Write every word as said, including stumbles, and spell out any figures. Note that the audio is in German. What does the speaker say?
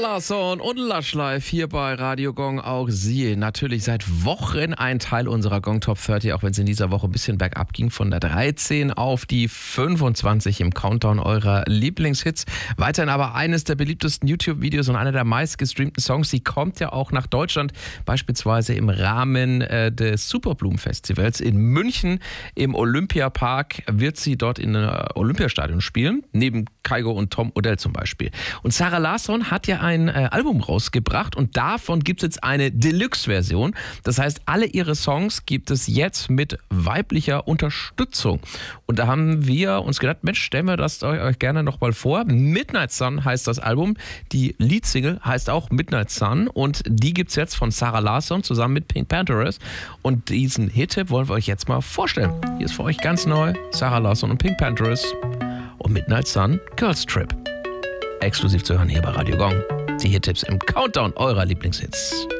Larsson und Lush Live hier bei Radio Gong. Auch Sie natürlich seit Wochen ein Teil unserer Gong Top dreißig, auch wenn es in dieser Woche ein bisschen bergab ging, von der dreizehn auf die fünfundzwanzig im Countdown eurer Lieblingshits. Weiterhin aber eines der beliebtesten YouTube-Videos und einer der meistgestreamten Songs. Sie kommt ja auch nach Deutschland, beispielsweise im Rahmen äh, des Superblumen-Festivals in München im Olympiapark wird sie dort in äh, Olympiastadion spielen, neben Kygo und Tom Odell zum Beispiel. Und Zara Larsson hat ja ein äh, Album rausgebracht und davon gibt es jetzt eine Deluxe-Version. Das heißt, alle ihre Songs gibt es jetzt mit weiblicher Unterstützung. Und da haben wir uns gedacht, Mensch, stellen wir das euch gerne nochmal vor. Midnight Sun heißt das Album. Die Leadsingle heißt auch Midnight Sun und die gibt es jetzt von Zara Larsson zusammen mit Pink Panthers. Und diesen Hit wollen wir euch jetzt mal vorstellen. Hier ist für euch ganz neu Zara Larsson und Pink Panthers und Midnight Sun, Girls Trip. Exklusiv zu hören hier bei Radio Gong. Die Hit-Tipps im Countdown eurer Lieblingshits.